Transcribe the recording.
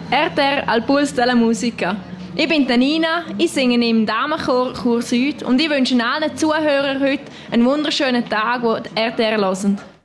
RTR al Puls della Musica. Ich bin Nina, ich singe im Damenchor Chur Süd und ich wünsche allen Zuhörern heute einen wunderschönen Tag, die RTR hören.